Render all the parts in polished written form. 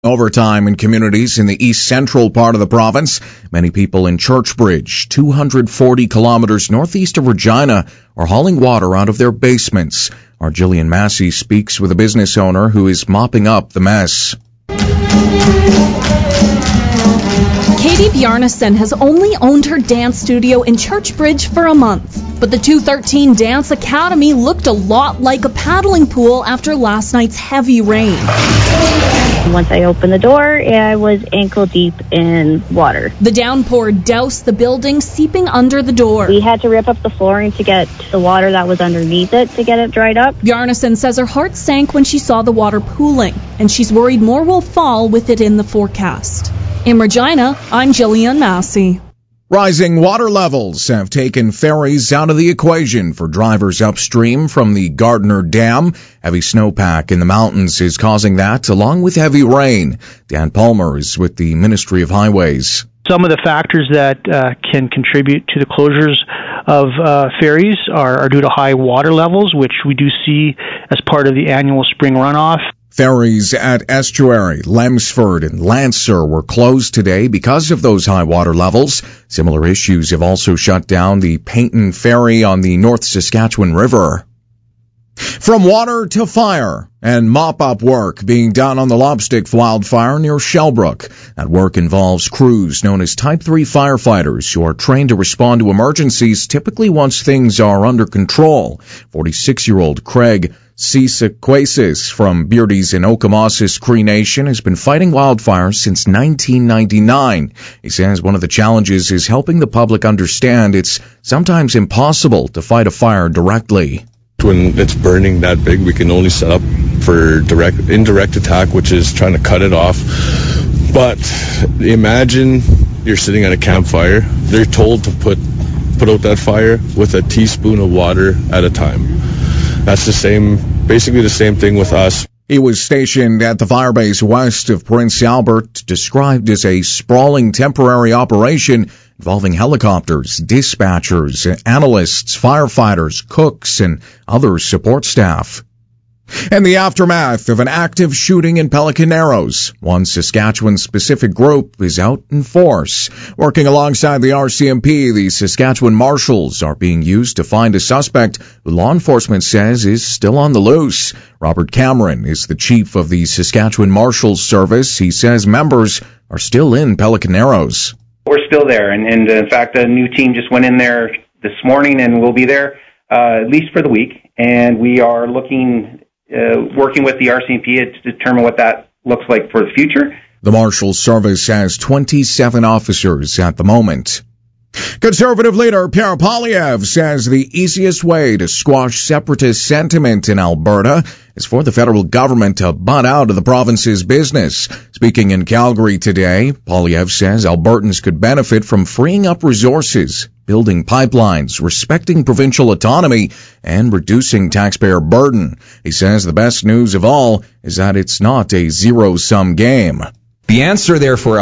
Overtime in communities in the east central part of the province. Many people in Churchbridge, 240 kilometers northeast of Regina, are hauling water out of their basements. Our Jillian Massey speaks with a business owner who is mopping up the mess. Katie Bjarnason has only owned her dance studio in Churchbridge for a month. But the 213 Dance Academy looked a lot like a paddling pool after last night's heavy rain. Once I opened the door, I was ankle deep in water. The downpour doused the building, seeping under the door. We had to rip up the flooring to get to the water that was underneath it to get it dried up. Bjarnason says her heart sank when she saw the water pooling, and she's worried more will fall with it in the forecast. In Regina, I'm Jillian Massey. Rising water levels have taken ferries out of the equation for drivers upstream from the Gardner Dam. Heavy snowpack in the mountains is causing that, along with heavy rain. Dan Palmer is with the Ministry of Highways. Some of the factors that can contribute to the closures of ferries are due to high water levels, which we do see as part of the annual spring runoff. Ferries at Estuary, Lemsford, and Lancer were closed today because of those high water levels. Similar issues have also shut down the Payton Ferry on the North Saskatchewan River. From water to fire and mop-up work being done on the Lobstick wildfire near Shellbrook. That work involves crews known as Type 3 firefighters who are trained to respond to emergencies typically once things are under control. 46-year-old Craig Cisaquasis from Beardy's in Okamassis Cree Nation has been fighting wildfires since 1999. He says one of the challenges is helping the public understand it's sometimes impossible to fight a fire directly. When it's burning that big, we can only set up for indirect attack, which is trying to cut it off. But imagine you're sitting at a campfire. They're told to put out that fire with a teaspoon of water at a time. That's basically the same thing with us. He was stationed at the firebase west of Prince Albert, described as a sprawling temporary operation involving helicopters, dispatchers, analysts, firefighters, cooks, and other support staff. In the aftermath of an active shooting in Pelican Narrows, one Saskatchewan-specific group is out in force. Working alongside the RCMP, the Saskatchewan Marshals are being used to find a suspect who law enforcement says is still on the loose. Robert Cameron is the chief of the Saskatchewan Marshals Service. He says members are still in Pelican Narrows. We're still there, and in fact, a new team just went in there this morning, and we'll be there at least for the week. And we are working with the RCMP to determine what that looks like for the future. The Marshals Service has 27 officers at the moment. Conservative leader Pierre Poilievre says the easiest way to squash separatist sentiment in Alberta is for the federal government to butt out of the province's business. Speaking in Calgary today, Poilievre says Albertans could benefit from freeing up resources, building pipelines, respecting provincial autonomy, and reducing taxpayer burden. He says the best news of all is that it's not a zero-sum game. The answer, therefore,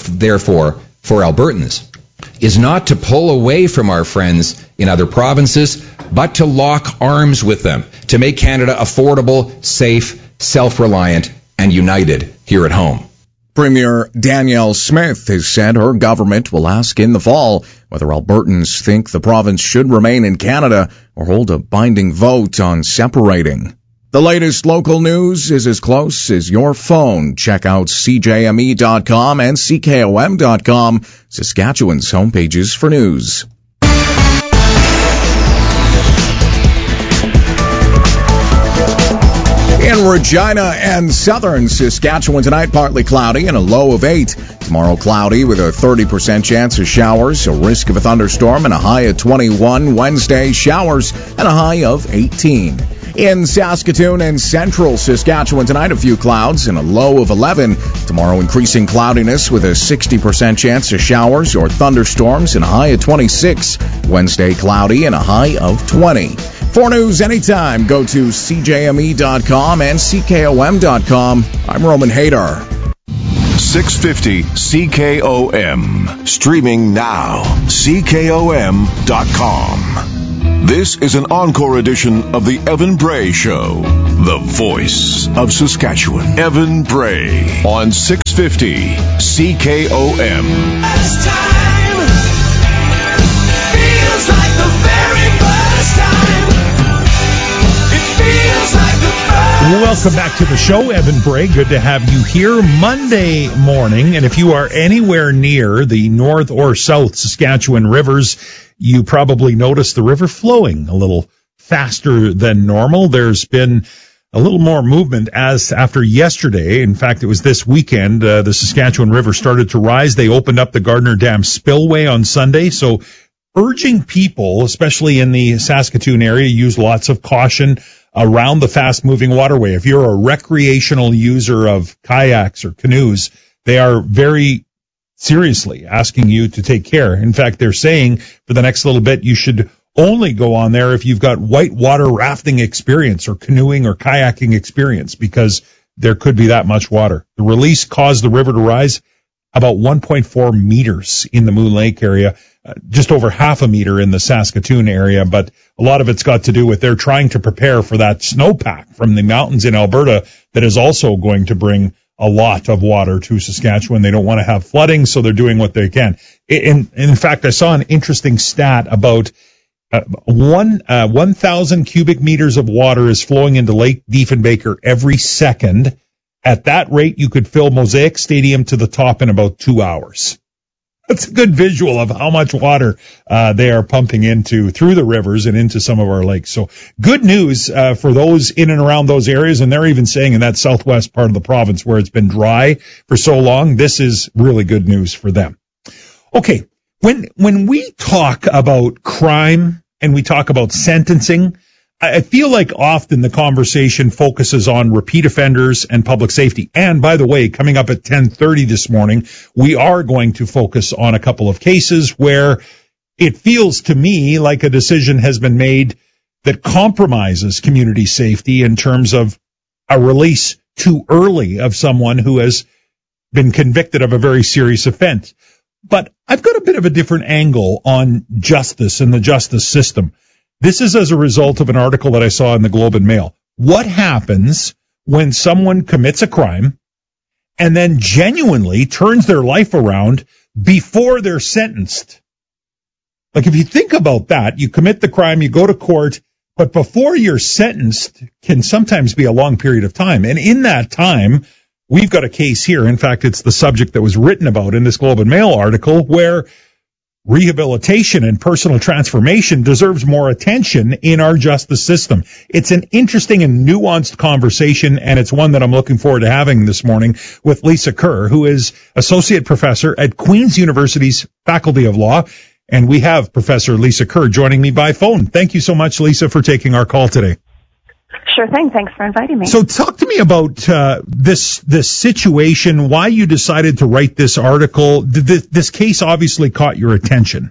for Albertans is not to pull away from our friends in other provinces, but to lock arms with them, to make Canada affordable, safe, self-reliant, and united here at home. Premier Danielle Smith has said her government will ask in the fall whether Albertans think the province should remain in Canada or hold a binding vote on separating. The latest local news is as close as your phone. Check out CJME.com and CKOM.com, Saskatchewan's homepages for news. In Regina and southern Saskatchewan tonight, partly cloudy and a low of 8. Tomorrow, cloudy with a 30% chance of showers, a risk of a thunderstorm, and a high of 21. Wednesday, showers and a high of 18. In Saskatoon and central Saskatchewan tonight, a few clouds and a low of 11. Tomorrow, increasing cloudiness with a 60% chance of showers or thunderstorms and a high of 26. Wednesday, cloudy and a high of 20. For news anytime, go to CJME.com and CKOM.com. I'm Roman Hader. 650 CKOM. Streaming now. CKOM.com. This is an encore edition of the Evan Bray Show, the voice of Saskatchewan. Evan Bray on 650 CKOM. First time feels like the very first time. It feels like the first. Welcome back to the show, Evan Bray. Good to have you here Monday morning. And if you are anywhere near the North or South Saskatchewan rivers, you probably noticed the river flowing a little faster than normal. There's been a little more movement as after yesterday. In fact, it was this weekend, the Saskatchewan River started to rise. They opened up the Gardner Dam spillway on Sunday. So urging people, especially in the Saskatoon area, use lots of caution around the fast-moving waterway. If you're a recreational user of kayaks or canoes, they are very seriously asking you to take care. In fact, they're saying for the next little bit, you should only go on there if you've got whitewater rafting experience or canoeing or kayaking experience, because there could be that much water. The release caused the river to rise about 1.4 meters in the Moon Lake area, just over half a meter in the Saskatoon area, but a lot of it's got to do with they're trying to prepare for that snowpack from the mountains in Alberta that is also going to bring a lot of water to Saskatchewan. They don't want to have flooding, so they're doing what they can. In fact, I saw an interesting stat about 1,000 cubic meters of water is flowing into Lake Diefenbaker every second. At that rate, you could fill Mosaic Stadium to the top in about 2 hours. That's a good visual of how much water they are pumping through the rivers and into some of our lakes. So good news for those in and around those areas. And they're even saying in that southwest part of the province where it's been dry for so long, this is really good news for them. Okay, when we talk about crime and we talk about sentencing, I feel like often the conversation focuses on repeat offenders and public safety. And by the way, coming up at 10:30 this morning, we are going to focus on a couple of cases where it feels to me like a decision has been made that compromises community safety in terms of a release too early of someone who has been convicted of a very serious offense. But I've got a bit of a different angle on justice and the justice system. This is as a result of an article that I saw in the Globe and Mail. What happens when someone commits a crime and then genuinely turns their life around before they're sentenced? Like, if you think about that, you commit the crime, you go to court, but before you're sentenced can sometimes be a long period of time. And in that time, we've got a case here. In fact, it's the subject that was written about in this Globe and Mail article, where rehabilitation and personal transformation deserves more attention in our justice system. It's an interesting and nuanced conversation, and it's one that I'm looking forward to having this morning with Lisa Kerr, who is Associate Professor at Queen's University's Faculty of Law. And we have Professor Lisa Kerr joining me by phone. Thank you so much, Lisa, for taking our call today. Sure thing. Thanks for inviting me. So talk to me about this situation, why you decided to write this article. This case obviously caught your attention.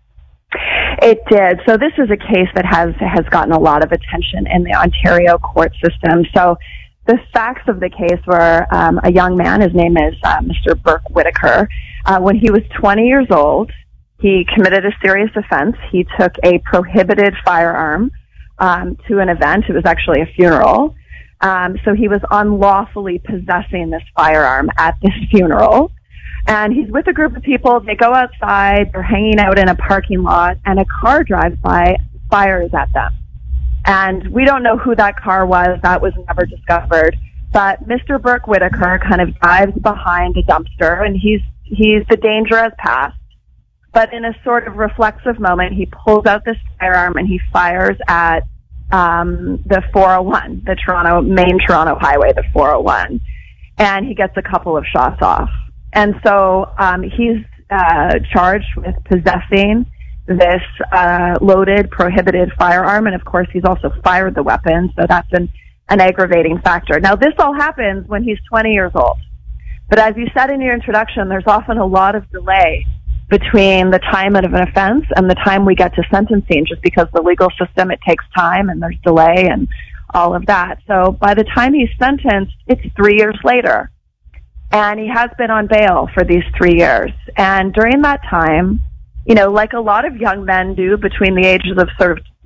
It did. So this is a case that has gotten a lot of attention in the Ontario court system. So the facts of the case were a young man, his name is Mr. Burke Whitaker. When he was 20 years old, he committed a serious offense. He took a prohibited firearm to an event. It was actually a funeral. So he was unlawfully possessing this firearm at this funeral. And he's with a group of people. They go outside. They're hanging out in a parking lot, and a car drives by, fires at them. And we don't know who that car was. That was never discovered. But Mr. Burke Whitaker kind of dives behind a dumpster, and he's the danger has passed. But in a sort of reflexive moment, he pulls out this firearm and he fires at the 401, the main Toronto highway, the 401. And he gets a couple of shots off. And so he's charged with possessing this loaded, prohibited firearm. And, of course, he's also fired the weapon, so that's an aggravating factor. Now, this all happens when he's 20 years old. But as you said in your introduction, there's often a lot of delay between the time of an offense and the time we get to sentencing, just because the legal system, it takes time and there's delay and all of that. So by the time he's sentenced, it's 3 years later. And he has been on bail for these 3 years. And during that time, you know, like a lot of young men do between the ages of sort of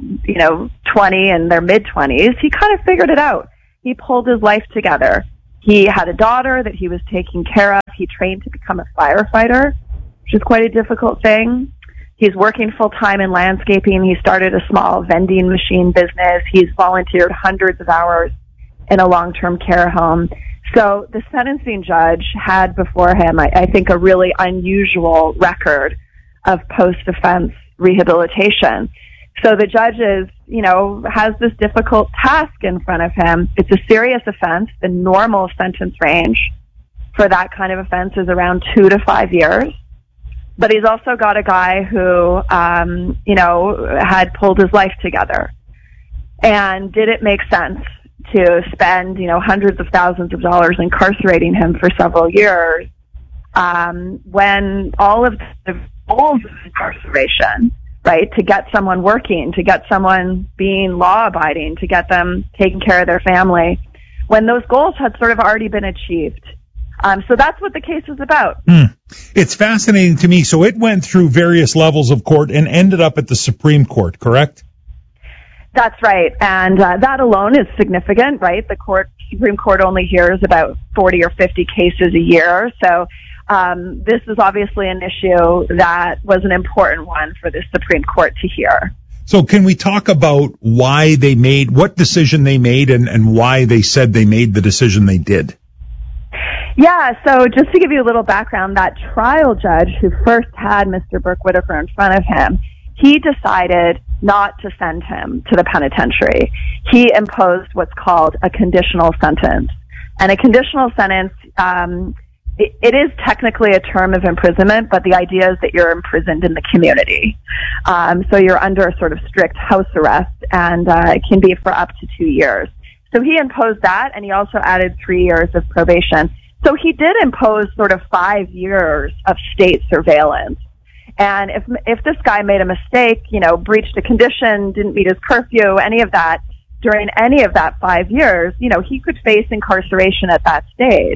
20 and their mid-20s, he kind of figured it out. He pulled his life together. He had a daughter that he was taking care of. He trained to become a firefighter, which is quite a difficult thing. He's working full-time in landscaping. He started a small vending machine business. He's volunteered hundreds of hours in a long-term care home. So the sentencing judge had before him, I think, a really unusual record of post-offense rehabilitation. So the judge has this difficult task in front of him. It's a serious offense. The normal sentence range for that kind of offense is around 2 to 5 years. But he's also got a guy who, had pulled his life together. And did it make sense to spend, hundreds of thousands of dollars incarcerating him for several years, when all of the goals of incarceration, right, to get someone working, to get someone being law-abiding, to get them taking care of their family, when those goals had sort of already been achieved. So that's what the case is about. It's fascinating to me. So it went through various levels of court and ended up at the Supreme Court, correct? That's right. And that alone is significant, right? The Supreme Court only hears about 40 or 50 cases a year. So this is obviously an issue that was an important one for the Supreme Court to hear. So can we talk about what decision they made and why they said they made the decision they did? Yeah, so just to give you a little background, that trial judge who first had Mr. Burke Whitaker in front of him, he decided not to send him to the penitentiary. He imposed what's called a conditional sentence. And a conditional sentence, it is technically a term of imprisonment, but the idea is that you're imprisoned in the community. So you're under a sort of strict house arrest, and it can be for up to 2 years. So he imposed that, and he also added 3 years of probation. So he did impose sort of 5 years of state surveillance. And if this guy made a mistake, breached a condition, didn't meet his curfew, any of that, during any of that 5 years, he could face incarceration at that stage.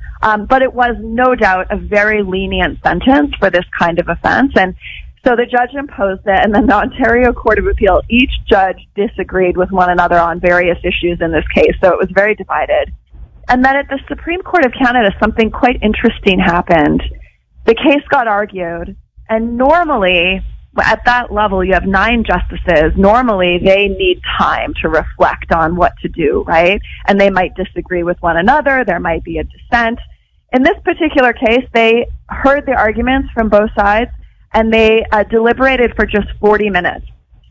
But it was no doubt a very lenient sentence for this kind of offense. And so the judge imposed it, and then the Ontario Court of Appeal, each judge disagreed with one another on various issues in this case. So it was very divided. And then at the Supreme Court of Canada, something quite interesting happened. The case got argued, and normally, at that level, you have 9 justices. Normally, they need time to reflect on what to do, right? And they might disagree with one another. There might be a dissent. In this particular case, they heard the arguments from both sides, and they deliberated for just 40 minutes.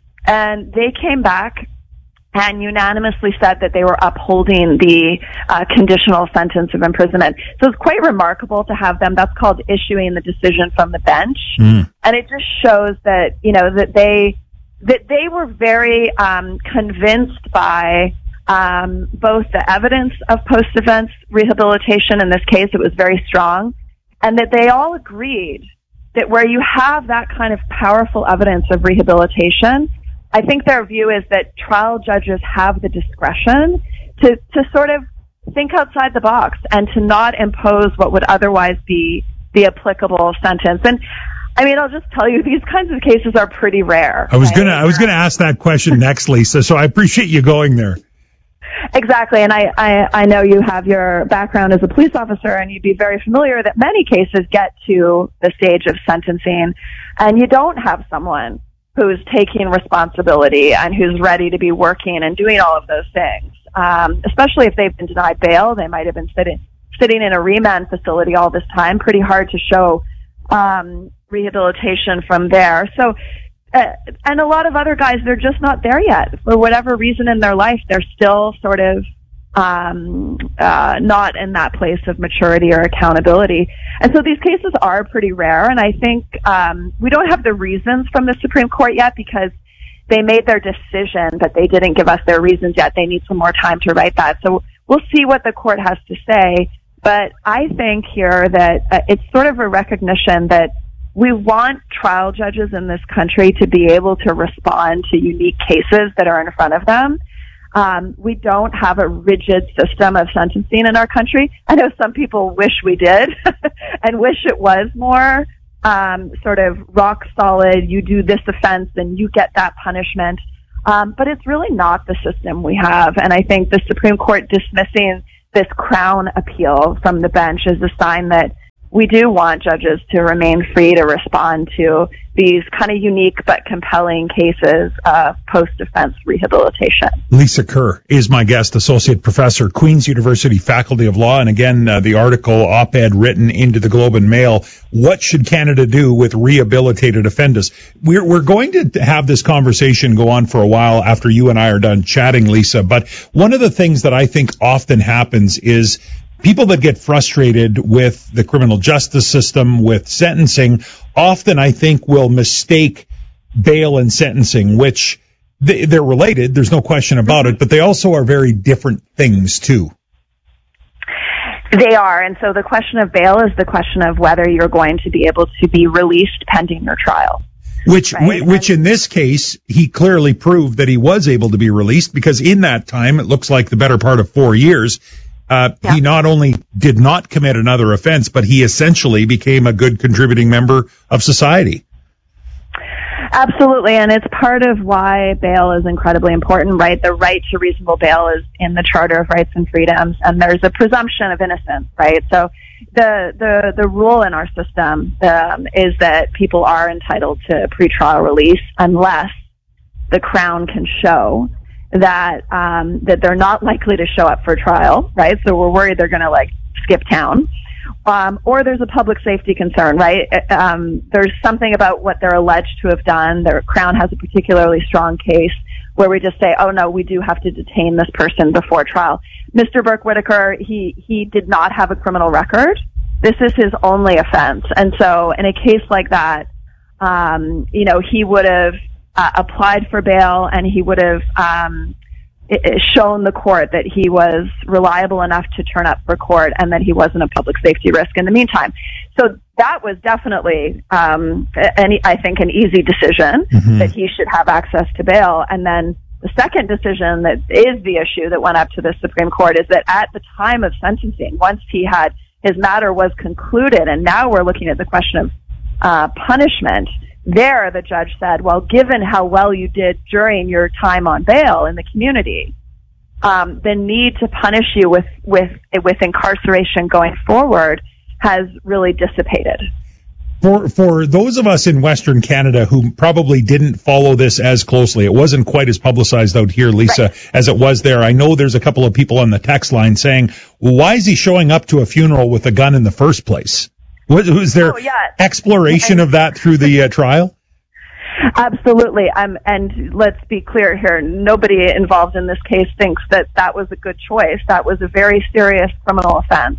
And they came back and unanimously said that they were upholding the conditional sentence of imprisonment. So it's quite remarkable to have them. That's called issuing the decision from the bench. And it just shows that, that they were very convinced by both the evidence of post-offense rehabilitation. In this case, it was very strong. And that they all agreed that where you have that kind of powerful evidence of rehabilitation, I think their view is that trial judges have the discretion to sort of think outside the box and to not impose what would otherwise be the applicable sentence. And I mean, I'll just tell you, these kinds of cases are pretty rare. I was gonna ask that question next, Lisa. So I appreciate you going there. Exactly, and I know you have your background as a police officer, and you'd be very familiar that many cases get to the stage of sentencing, and you don't have someone who's taking responsibility and who's ready to be working and doing all of those things. Especially if they've been denied bail, they might have been sitting in a remand facility all this time. Pretty hard to show rehabilitation from there. So, and a lot of other guys, they're just not there yet. For whatever reason in their life, they're still sort of not in that place of maturity or accountability. And so these cases are pretty rare, and I think we don't have the reasons from the Supreme Court yet because they made their decision, but they didn't give us their reasons yet. They need some more time to write that. So we'll see what the court has to say. But I think here that it's sort of a recognition that we want trial judges in this country to be able to respond to unique cases that are in front of them. We don't have a rigid system of sentencing in our country. I know some people wish we did and wish it was more sort of rock solid. You do this offense and you get that punishment. But it's really not the system we have. And I think the Supreme Court dismissing this Crown appeal from the bench is a sign that we do want judges to remain free to respond to these kind of unique but compelling cases of post-offense rehabilitation. Lisa Kerr is my guest, associate professor, Queen's University Faculty of Law. And again, the article, op-ed written into the Globe and Mail, What Should Canada Do with Rehabilitated Offenders? We're going to have this conversation go on for a while after you and I are done chatting, Lisa. But one of the things that I think often happens is people that get frustrated with the criminal justice system, with sentencing, often I think will mistake bail and sentencing, which they're related, there's no question about it, but they also are very different things too. They are, and so the question of bail is the question of whether you're going to be able to be released pending your trial. Which in this case, he clearly proved that he was able to be released, because in that time, it looks like the better part of 4 years, he not only did not commit another offense, but he essentially became a good contributing member of society. Absolutely, and it's part of why bail is incredibly important, right? The right to reasonable bail is in the Charter of Rights and Freedoms, and there's a presumption of innocence, right? So the rule in our system is that people are entitled to pretrial release unless the Crown can show that they're not likely to show up for trial, right? So we're worried they're going to skip town. Or there's a public safety concern, right? There's something about what they're alleged to have done. The Crown has a particularly strong case where we just say, oh no, we do have to detain this person before trial. Mr. Burke-Whitaker, he did not have a criminal record. This is his only offense. And so in a case like that, he would have applied for bail, and he would have shown the court that he was reliable enough to turn up for court and that he wasn't a public safety risk in the meantime. So that was definitely, I think, an easy decision that he should have access to bail. And then the second decision that is the issue that went up to the Supreme Court is that at the time of sentencing, once his matter was concluded, and now we're looking at the question of punishment, there, the judge said, well, given how well you did during your time on bail in the community, the need to punish you with incarceration going forward has really dissipated. For those of us in Western Canada who probably didn't follow this as closely, it wasn't quite as publicized out here, Lisa, right, as it was there. I know there's a couple of people on the text line saying, well, why is he showing up to a funeral with a gun in the first place? Was there exploration of that through the trial? Absolutely. And let's be clear here. Nobody involved in this case thinks that was a good choice. That was a very serious criminal offense.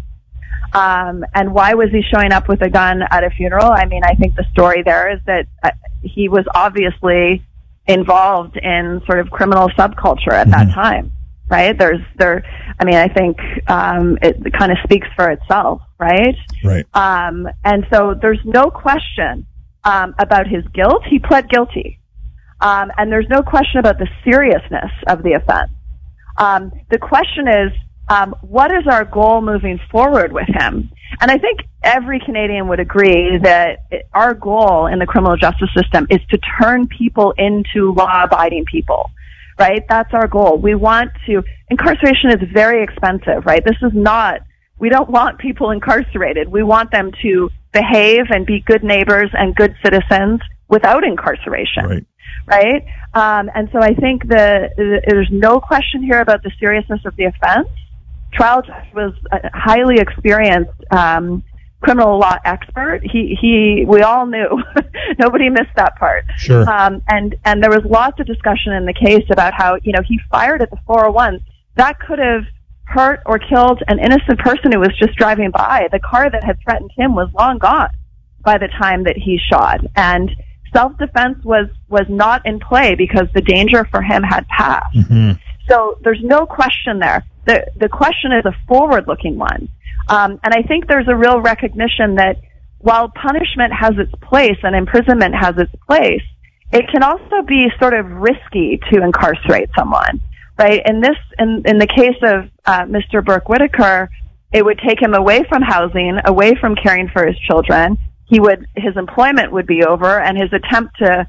And why was he showing up with a gun at a funeral? I mean, I think the story there is that he was obviously involved in sort of criminal subculture at that time. Right? I think it kind of speaks for itself, right? Right. And so there's no question about his guilt. He pled guilty. And there's no question about the seriousness of the offense. The question is, what is our goal moving forward with him? And I think every Canadian would agree that our goal in the criminal justice system is to turn people into law-abiding people. Right? That's our goal. Incarceration is very expensive, right? We don't want people incarcerated. We want them to behave and be good neighbors and good citizens without incarceration. Right? And so I think there's no question here about the seriousness of the offense. Trial judge was a highly experienced criminal law expert. We all knew. Nobody missed that part. Sure. And there was lots of discussion in the case about how, he fired at the 401. That could have hurt or killed an innocent person who was just driving by. The car that had threatened him was long gone by the time that he shot. And self-defense was not in play because the danger for him had passed. Mm-hmm. So there's no question there. The question is a forward-looking one. And I think there's a real recognition that while punishment has its place and imprisonment has its place, it can also be sort of risky to incarcerate someone, right? In the case of Mr. Burke-Whitaker, it would take him away from housing, away from caring for his children. His employment would be over, and his attempt to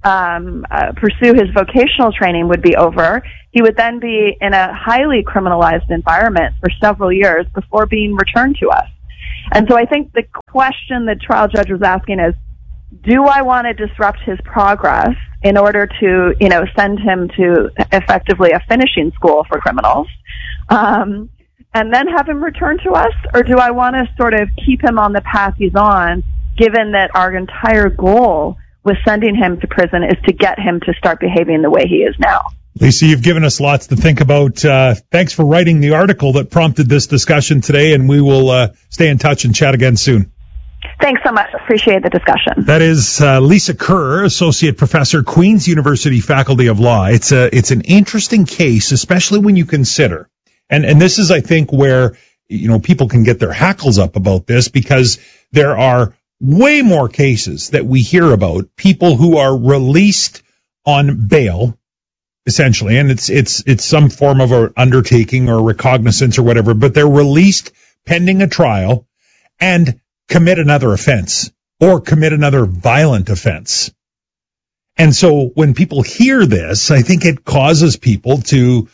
pursue his vocational training would be over. He would then be in a highly criminalized environment for several years before being returned to us. And so I think the question the trial judge was asking is, do I want to disrupt his progress in order to, send him to effectively a finishing school for criminals, and then have him return to us? Or do I want to sort of keep him on the path he's on, given that our entire goal with sending him to prison is to get him to start behaving the way he is now? Lisa, you've given us lots to think about. Thanks for writing the article that prompted this discussion today, and we will stay in touch and chat again soon. Thanks so much. Appreciate the discussion. That is Lisa Kerr, Associate Professor, Queen's University Faculty of Law. It's an interesting case, especially when you consider, and this is, I think, where people can get their hackles up about this, because there are way more cases that we hear about people who are released on bail, essentially, and it's some form of an undertaking or recognizance or whatever, but they're released pending a trial and commit another offense or commit another violent offense. And so when people hear this, I think it causes people to,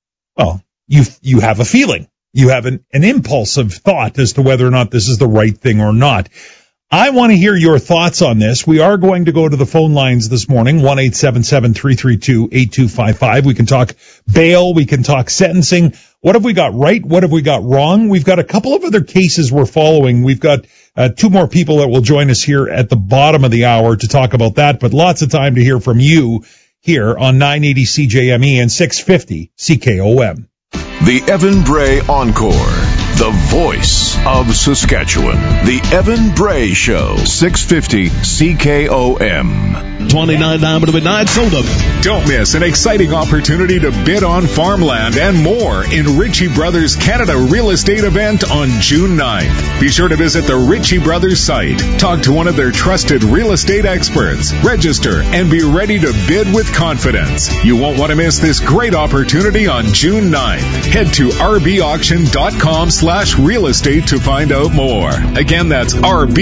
you have a feeling, you have an impulsive thought as to whether or not this is the right thing or not. I want to hear your thoughts on this. We are going to go to the phone lines this morning, 1-877-332-8255. We can talk bail. We can talk sentencing. What have we got right? What have we got wrong? We've got a couple of other cases we're following. We've got two more people that will join us here at the bottom of the hour to talk about that, but lots of time to hear from you here on 980 CJME and 650 CKOM. The Evan Bray Encore. The voice of Saskatchewan. The Evan Bray Show. 650 CKOM. 29 diamond of midnight sold up. Don't miss an exciting opportunity to bid on farmland and more in Ritchie Brothers Canada Real Estate event on June 9th. Be sure to visit the Ritchie Brothers site. Talk to one of their trusted real estate experts. Register and be ready to bid with confidence. You won't want to miss this great opportunity on June 9th. Head to rbauction.com/real estate to find out more. Again, that's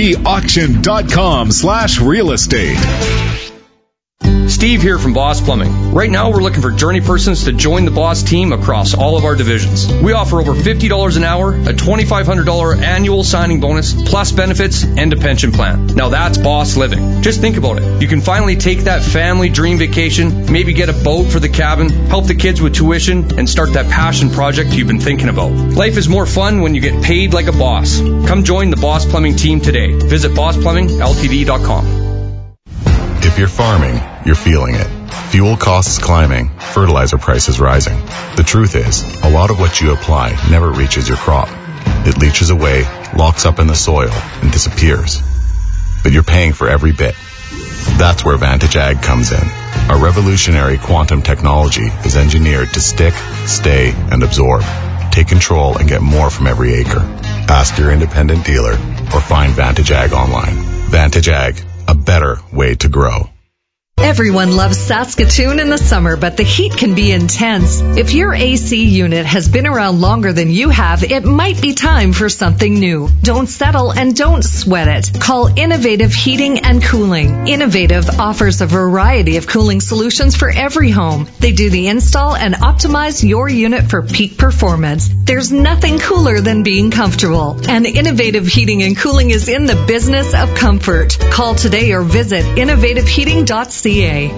rbauction.com/real estate. Steve here from Boss Plumbing. Right now, we're looking for journey persons to join the Boss team across all of our divisions. We offer over $50 an hour, a $2,500 annual signing bonus, plus benefits and a pension plan. Now that's Boss living. Just think about it. You can finally take that family dream vacation, maybe get a boat for the cabin, help the kids with tuition, and start that passion project you've been thinking about. Life is more fun when you get paid like a boss. Come join the Boss Plumbing team today. Visit BossPlumbingLTD.com. If you're farming, you're feeling it. Fuel costs climbing, fertilizer prices rising. The truth is, a lot of what you apply never reaches your crop. It leaches away, locks up in the soil, and disappears. But you're paying for every bit. That's where Vantage Ag comes in. Our revolutionary quantum technology is engineered to stick, stay, and absorb. Take control and get more from every acre. Ask your independent dealer or find Vantage Ag online. Vantage Ag, a better way to grow. Everyone loves Saskatoon in the summer, but the heat can be intense. If your AC unit has been around longer than you have, it might be time for something new. Don't settle and don't sweat it. Call Innovative Heating and Cooling. Innovative offers a variety of cooling solutions for every home. They do the install and optimize your unit for peak performance. There's nothing cooler than being comfortable. And Innovative Heating and Cooling is in the business of comfort. Call today or visit innovativeheating.ca.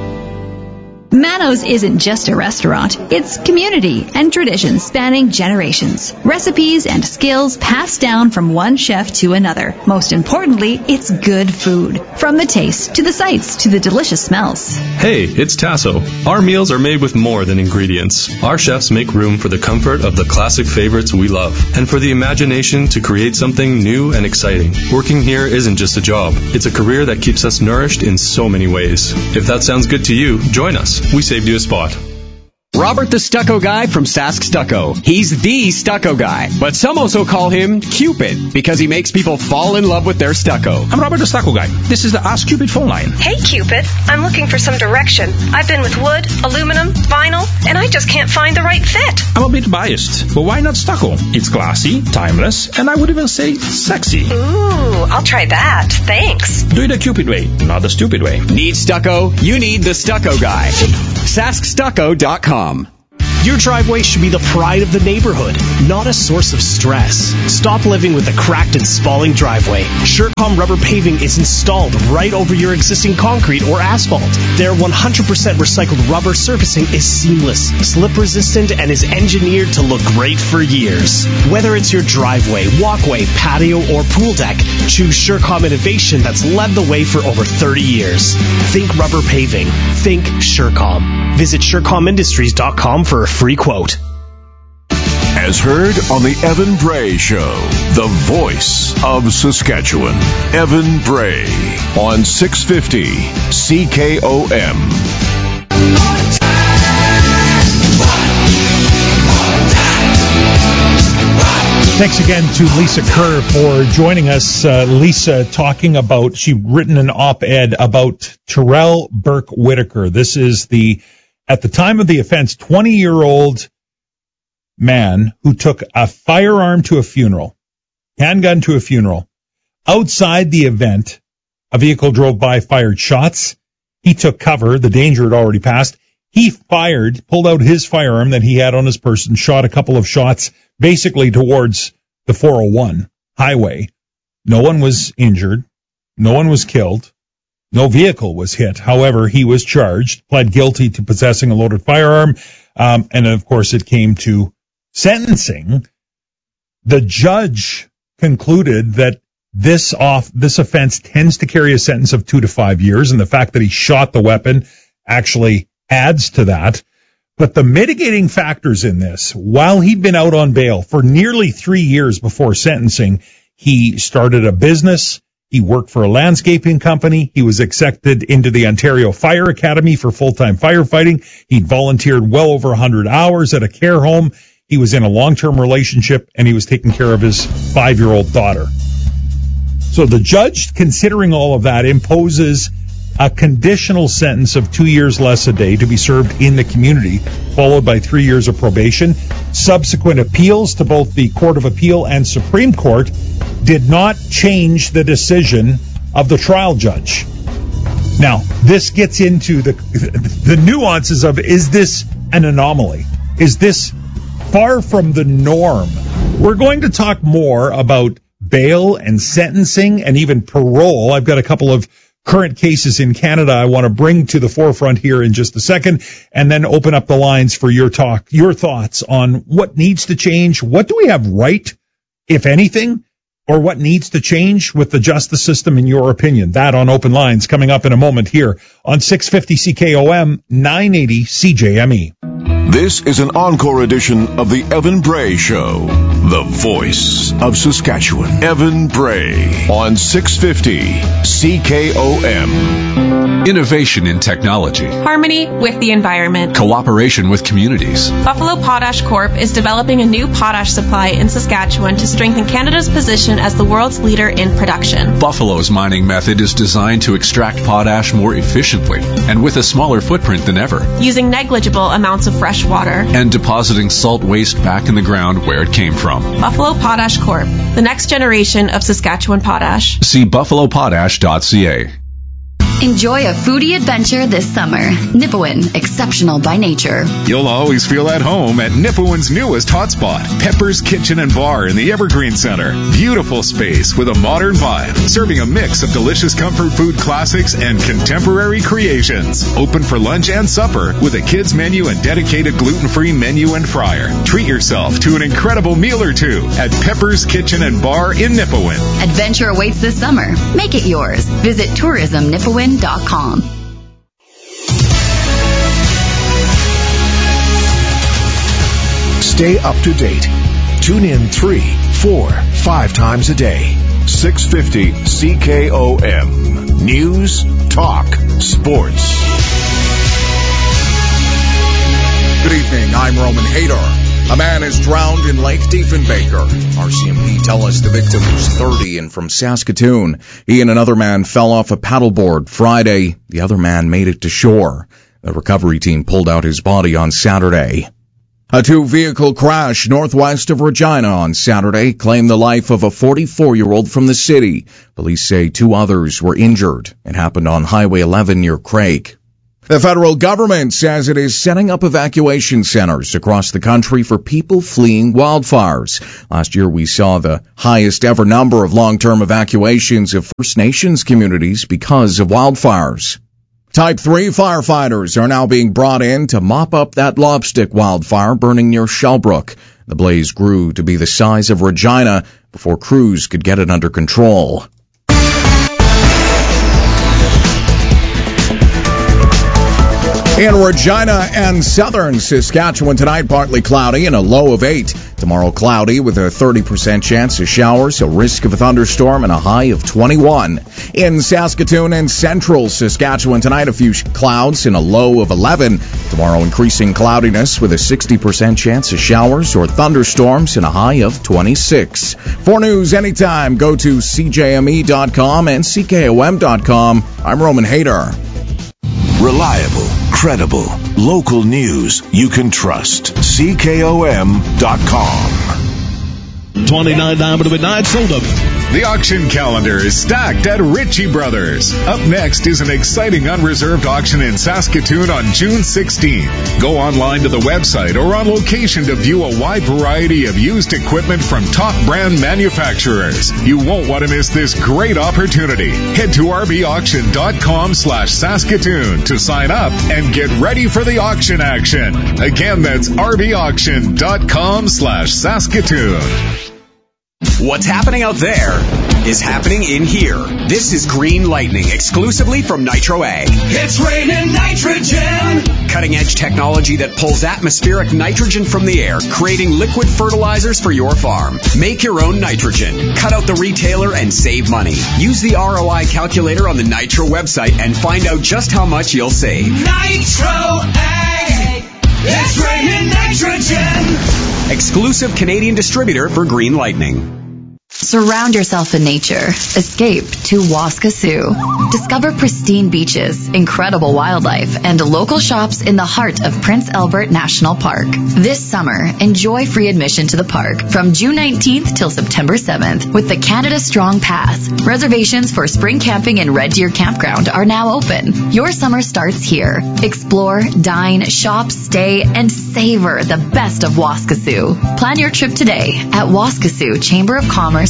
Manos isn't just a restaurant. It's community and tradition spanning generations. Recipes and skills passed down from one chef to another. Most importantly, it's good food. From the taste, to the sights, to the delicious smells. Hey, it's Tasso. Our meals are made with more than ingredients. Our chefs make room for the comfort of the classic favorites we love, and for the imagination to create something new and exciting. Working here isn't just a job. It's a career that keeps us nourished in so many ways. If that sounds good to you, join us. We saved you a spot. Robert the Stucco Guy from Sask Stucco. He's the stucco guy, but some also call him Cupid because he makes people fall in love with their stucco. I'm Robert the Stucco Guy. This is the Ask Cupid phone line. Hey Cupid, I'm looking for some direction. I've been with wood, aluminum, vinyl, and I just can't find the right fit. I'm a bit biased, but why not stucco? It's classy, timeless, and I would even say sexy. Ooh, I'll try try that. Thanks. Do it the Cupid way, not the stupid way. Need stucco? You need the Stucco Guy. SaskStucco.com. Your driveway should be the pride of the neighborhood, not a source of stress. Stop living with a cracked and spalling driveway. Surecom rubber paving is installed right over your existing concrete or asphalt. Their 100% recycled rubber surfacing is seamless, slip resistant, and is engineered to look great for years. Whether it's your driveway, walkway, patio, or pool deck, choose Surecom innovation that's led the way for over 30 years. Think rubber paving. Think Surecom. Visit SurecomIndustries.com for a free quote. As heard on the Evan Bray Show, the voice of Saskatchewan. Evan Bray on 650 CKOM. Thanks again to Lisa Kerr for joining us. Lisa talking about, she'd written an op-ed about Terrell Burke Whitaker. This is at the time of the offense, 20-year-old man who took a firearm to a funeral, handgun to a funeral. Outside the event, a vehicle drove by, fired shots. He took cover. The danger had already passed. He pulled out his firearm that he had on his person, shot a couple of shots basically towards the 401 highway. No one was injured. No one was killed. No vehicle was hit. However, he was charged, pled guilty to possessing a loaded firearm, and of course it came to sentencing. The judge concluded that this offense tends to carry a sentence of 2 to 5 years, and the fact that he shot the weapon actually adds to that. But the mitigating factors in this, while he'd been out on bail for nearly 3 years before sentencing, he started a business. He worked for a landscaping company. He was accepted into the Ontario Fire Academy for full-time firefighting. He'd volunteered well over 100 hours at a care home. He was in a long-term relationship, and he was taking care of his 5-year-old daughter. So the judge, considering all of that, imposes a conditional sentence of 2 years less a day to be served in the community, followed by 3 years of probation. Subsequent appeals to both the Court of Appeal and Supreme Court did not change the decision of the trial judge. Now, this gets into the nuances of, is this an anomaly? Is this far from the norm? We're going to talk more about bail and sentencing and even parole. I've got a couple of current cases in Canada I want to bring to the forefront here in just a second, and then open up the lines for your thoughts on what needs to change. What do we have right, if anything, or what needs to change with the justice system, in your opinion? That on Open Lines coming up in a moment here on 650 CKOM, 980 CJME. This is an encore edition of the Evan Bray Show, the voice of Saskatchewan. Evan Bray on 650 CKOM. Innovation in technology. Harmony with the environment. Cooperation with communities. Buffalo Potash Corp is developing a new potash supply in Saskatchewan to strengthen Canada's position as the world's leader in production. Buffalo's mining method is designed to extract potash more efficiently and with a smaller footprint than ever, using negligible amounts of fresh water and depositing salt waste back in the ground where it came from. Buffalo Potash Corp, the next generation of Saskatchewan potash. See buffalopotash.ca. Enjoy a foodie adventure this summer. Nipawin, exceptional by nature. You'll always feel at home at Nipawin's newest hotspot, Pepper's Kitchen and Bar in the Evergreen Center. Beautiful space with a modern vibe, serving a mix of delicious comfort food classics and contemporary creations. Open for lunch and supper with a kids menu and dedicated gluten-free menu and fryer. Treat yourself to an incredible meal or two at Pepper's Kitchen and Bar in Nipawin. Adventure awaits this summer. Make it yours. Visit tourismnipawin.com. Stay up to date. Tune in 3, 4, 5 times a day. 650 CKOM. News, talk, sports. Good evening. I'm Roman Hadar. A man is drowned in Lake Diefenbaker. RCMP tell us the victim was 30 and from Saskatoon. He and another man fell off a paddleboard Friday. The other man made it to shore. A recovery team pulled out his body on Saturday. A two-vehicle crash northwest of Regina on Saturday claimed the life of a 44-year-old from the city. Police say 2 others were injured. It happened on Highway 11 near Craig. The federal government says it is setting up evacuation centers across the country for people fleeing wildfires. Last year, we saw the highest ever number of long-term evacuations of First Nations communities because of wildfires. Type 3 firefighters are now being brought in to mop up that lobstick wildfire burning near Shellbrook. The blaze grew to be the size of Regina before crews could get it under control. In Regina and southern Saskatchewan tonight, partly cloudy and a low of 8. Tomorrow, cloudy with a 30% chance of showers, a risk of a thunderstorm, and a high of 21. In Saskatoon and central Saskatchewan tonight, a few clouds and a low of 11. Tomorrow, increasing cloudiness with a 60% chance of showers or thunderstorms and a high of 26. For news anytime, go to CJME.com and CKOM.com. I'm Roman Hayter. Reliable, credible, local news you can trust. CKOM.com. 29 Diamond Midnight sold them. The auction calendar is stacked at Ritchie Brothers. Up next is an exciting unreserved auction in Saskatoon on June 16th. Go online to the website or on location to view a wide variety of used equipment from top brand manufacturers. You won't want to miss this great opportunity. Head to rbauction.com/Saskatoon to sign up and get ready for the auction action. Again, that's rbauction.com/Saskatoon. What's happening out there is happening in here. This is Green Lightning, exclusively from Nitro Ag. It's raining nitrogen. Cutting-edge technology that pulls atmospheric nitrogen from the air, creating liquid fertilizers for your farm. Make your own nitrogen. Cut out the retailer and save money. Use the ROI calculator on the Nitro website and find out just how much you'll save. Nitro Ag. It's raining nitrogen. Exclusive Canadian distributor for Green Lightning. Surround yourself in nature. Escape to Waskesiu. Discover pristine beaches, incredible wildlife, and local shops in the heart of Prince Albert National Park. This summer, enjoy free admission to the park from June 19th till September 7th with the Canada Strong Pass. Reservations for spring camping in Red Deer Campground are now open. Your summer starts here. Explore, dine, shop, stay, and savor the best of Waskesiu. Plan your trip today at waskesiuchamberofcommerce.ca.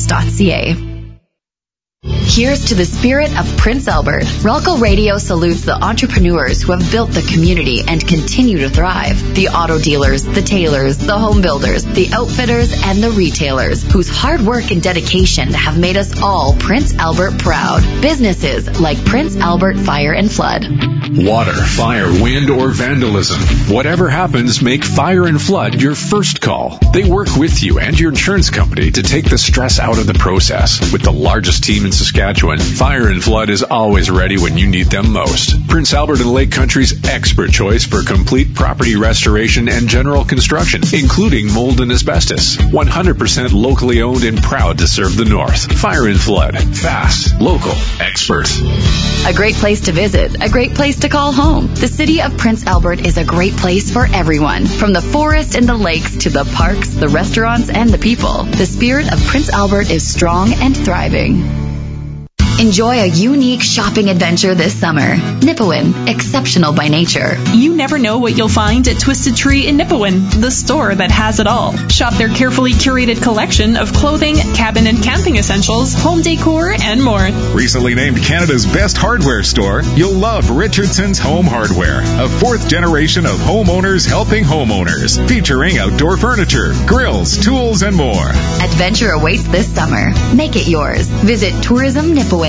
Here's to the spirit of Prince Albert. Relco Radio salutes the entrepreneurs who have built the community and continue to thrive. The auto dealers, the tailors, the home builders, the outfitters, and the retailers whose hard work and dedication have made us all Prince Albert proud. Businesses like Prince Albert Fire and Flood. Water, fire, wind, or vandalism. Whatever happens, make Fire and Flood your first call. They work with you and your insurance company to take the stress out of the process. With the largest team in Saskatchewan, Fire and Flood is always ready when you need them most. Prince Albert and Lake Country's expert choice for complete property restoration and general construction, including mold and asbestos. 100% locally owned and proud to serve the North. Fire and Flood. Fast, local, expert. A great place to visit, a great place to call home. The city of Prince Albert is a great place for everyone. From the forest and the lakes to the parks, the restaurants, and the people. The spirit of Prince Albert is strong and thriving. Enjoy a unique shopping adventure this summer. Nipawin, exceptional by nature. You never know what you'll find at Twisted Tree in Nipawin, the store that has it all. Shop their carefully curated collection of clothing, cabin and camping essentials, home decor, and more. Recently named Canada's best hardware store, you'll love Richardson's Home Hardware, a fourth generation of homeowners helping homeowners, featuring outdoor furniture, grills, tools, and more. Adventure awaits this summer. Make it yours. Visit tourismnipawin.com.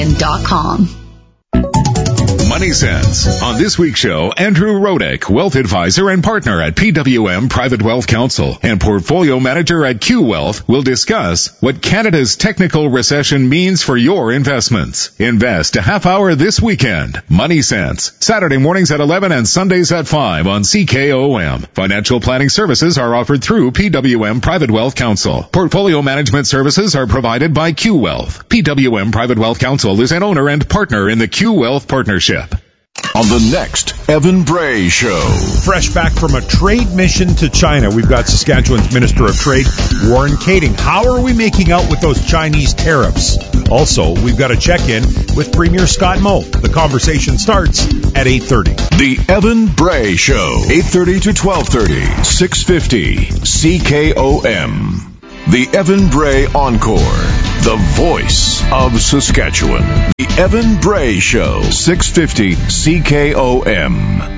Money Sense. On this week's show, Andrew Rodek, wealth advisor and partner at PWM Private Wealth Counsel and portfolio manager at Q Wealth, will discuss what Canada's technical recession means for your investments. Invest a half hour this weekend. Money Sense. Saturday mornings at 11 and Sundays at 5 on CKOM. Financial planning services are offered through PWM Private Wealth Counsel. Portfolio management services are provided by Q Wealth. PWM Private Wealth Counsel is an owner and partner in the Q Wealth Partnership. on the next Evan Bray Show. Fresh back from a trade mission to China, we've got Saskatchewan's Minister of Trade, Warren Kading. How are we making out with those Chinese tariffs? Also, we've got a check-in with Premier Scott Moe. The conversation starts at 8:30. The Evan Bray Show, 8:30 to 12:30, 650 CKOM. The Evan Bray Encore, the voice of Saskatchewan. The Evan Bray Show, 650 CKOM.